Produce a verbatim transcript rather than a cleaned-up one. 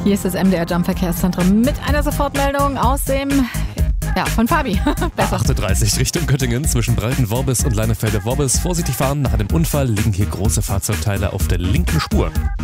Hier ist das M D R Jump Verkehrszentrum mit einer Sofortmeldung aus dem, ja, von Fabi. A achtunddreißig Richtung Göttingen zwischen Breitenworbis und Leinefelde-Worbis. Vorsichtig fahren, nach einem Unfall liegen hier große Fahrzeugteile auf der linken Spur.